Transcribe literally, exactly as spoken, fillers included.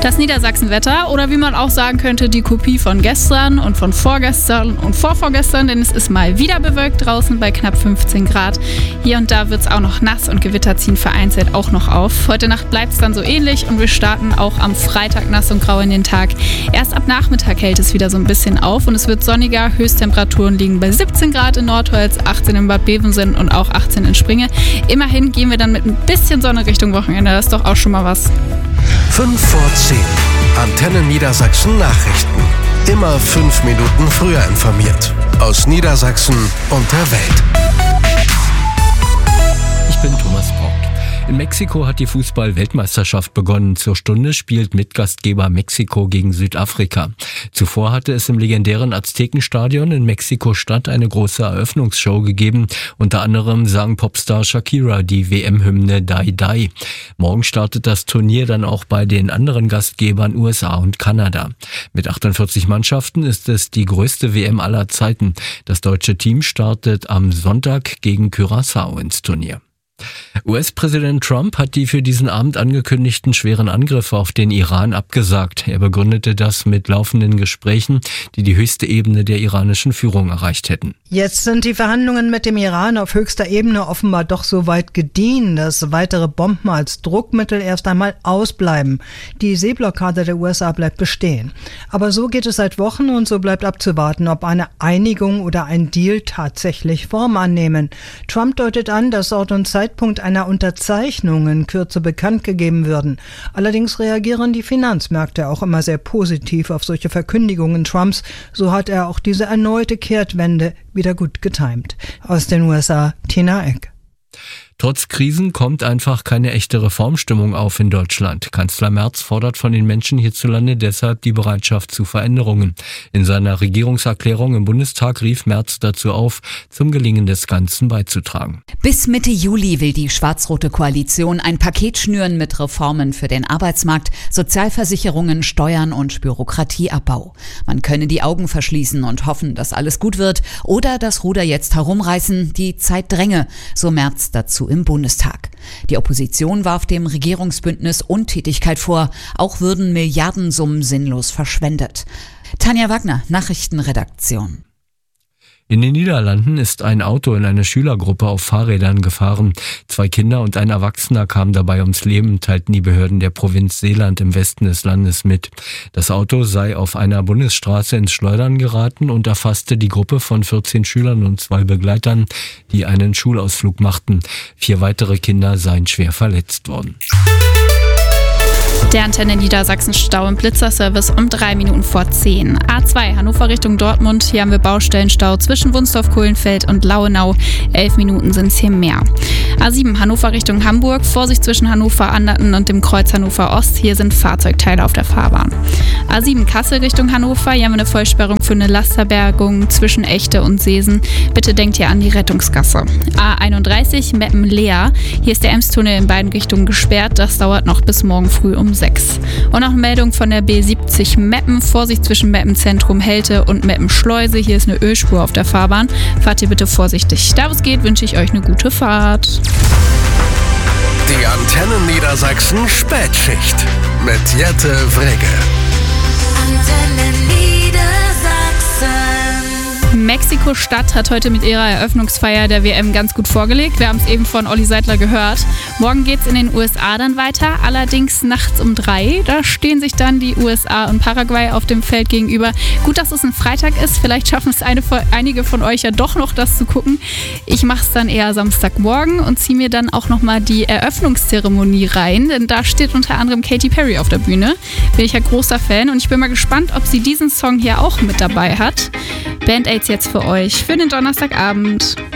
Das Niedersachsenwetter oder wie man auch sagen könnte, die Kopie von gestern und von vorgestern und vorvorgestern, denn es ist mal wieder bewölkt draußen bei knapp fünfzehn Grad. Hier und da wird es auch noch nass und Gewitter ziehen vereinzelt auch noch auf. Heute Nacht bleibt es dann so ähnlich und wir starten auch am Freitag nass und grau in den Tag. Erst ab Nachmittag hält es wieder so ein bisschen auf und es wird sonniger. Höchsttemperaturen liegen bei siebzehn Grad in Nordholz, achtzehn in Bad Bevensen und auch achtzehn in Springe. Immerhin gehen wir dann mit ein bisschen Sonne Richtung Wochenende. Das ist doch auch schon mal was. fünf vor zehn. Antenne Niedersachsen Nachrichten. Immer fünf Minuten früher informiert. Aus Niedersachsen und der Welt. Ich bin Thomas Brock. In Mexiko hat die Fußball-Weltmeisterschaft begonnen. Zur Stunde spielt Mitgastgeber Mexiko gegen Südafrika. Zuvor hatte es im legendären Aztekenstadion in Mexiko-Stadt eine große Eröffnungsshow gegeben. Unter anderem sang Popstar Shakira die W M-Hymne Die Die. Morgen startet das Turnier dann auch bei den anderen Gastgebern U S A und Kanada. Mit achtundvierzig Mannschaften ist es die größte W M aller Zeiten. Das deutsche Team startet am Sonntag gegen Curaçao ins Turnier. U S-Präsident Trump hat die für diesen Abend angekündigten schweren Angriffe auf den Iran abgesagt. Er begründete das mit laufenden Gesprächen, die die höchste Ebene der iranischen Führung erreicht hätten. Jetzt sind die Verhandlungen mit dem Iran auf höchster Ebene offenbar doch so weit gediehen, dass weitere Bomben als Druckmittel erst einmal ausbleiben. Die Seeblockade der U S A bleibt bestehen. Aber so geht es seit Wochen und so bleibt abzuwarten, ob eine Einigung oder ein Deal tatsächlich Form annehmen. Trump deutet an, dass Ort und Zeitpunkt einer Unterzeichnung in Kürze bekannt gegeben würden. Allerdings reagieren die Finanzmärkte auch immer sehr positiv auf solche Verkündigungen Trumps. So hat er auch diese erneute Kehrtwende wieder gut getimt. Aus den U S A, Tina Eck. Trotz Krisen kommt einfach keine echte Reformstimmung auf in Deutschland. Kanzler Merz fordert von den Menschen hierzulande deshalb die Bereitschaft zu Veränderungen. In seiner Regierungserklärung im Bundestag rief Merz dazu auf, zum Gelingen des Ganzen beizutragen. Bis Mitte Juli will die schwarz-rote Koalition ein Paket schnüren mit Reformen für den Arbeitsmarkt, Sozialversicherungen, Steuern und Bürokratieabbau. Man könne die Augen verschließen und hoffen, dass alles gut wird oder das Ruder jetzt herumreißen, die Zeit dränge, so Merz dazu im Bundestag. Die Opposition warf dem Regierungsbündnis Untätigkeit vor, auch würden Milliardensummen sinnlos verschwendet. Tanja Wagner, Nachrichtenredaktion. In den Niederlanden ist ein Auto in eine Schülergruppe auf Fahrrädern gefahren. Zwei Kinder und ein Erwachsener kamen dabei ums Leben, teilten die Behörden der Provinz Zeeland im Westen des Landes mit. Das Auto sei auf einer Bundesstraße ins Schleudern geraten und erfasste die Gruppe von vierzehn Schülern und zwei Begleitern, die einen Schulausflug machten. Vier weitere Kinder seien schwer verletzt worden. Der Antenne Niedersachsen Stau im Blitzerservice um drei Minuten vor zehn. A zwei Hannover Richtung Dortmund. Hier haben wir Baustellenstau zwischen Wunsdorf-Kohlenfeld und Lauenau. Elf Minuten sind es hier mehr. A sieben Hannover Richtung Hamburg. Vorsicht zwischen Hannover-Anderten und dem Kreuz Hannover Ost. Hier sind Fahrzeugteile auf der Fahrbahn. A sieben Kassel Richtung Hannover. Hier haben wir eine Vollsperrung für eine Lasterbergung zwischen Echte und Seesen. Bitte denkt hier an die Rettungsgasse. A einunddreißig Meppen-Leer. Hier ist der Emstunnel in beiden Richtungen gesperrt. Das dauert noch bis morgen früh um sechs. Und noch eine Meldung von der B siebzig Meppen. Vorsicht zwischen Meppen-Zentrum Helte und Meppen-Schleuse. Hier ist eine Ölspur auf der Fahrbahn. Fahrt ihr bitte vorsichtig. Da wo es geht, wünsche ich euch eine gute Fahrt. Die Antenne Niedersachsen Spätschicht mit Jette Wrege. Antenne Niedersachsen. Mexiko-Stadt hat heute mit ihrer Eröffnungsfeier der W M ganz gut vorgelegt. Wir haben es eben von Olli Seidler gehört. Morgen geht es in den U S A dann weiter, allerdings nachts um drei. Da stehen sich dann die U S A und Paraguay auf dem Feld gegenüber. Gut, dass es ein Freitag ist. Vielleicht schaffen es eine, einige von euch ja doch noch, das zu gucken. Ich mache es dann eher Samstagmorgen und ziehe mir dann auch nochmal die Eröffnungszeremonie rein, denn da steht unter anderem Katy Perry auf der Bühne. Bin ich ja großer Fan und ich bin mal gespannt, ob sie diesen Song hier auch mit dabei hat. Band Aids jetzt für euch, für den Donnerstagabend.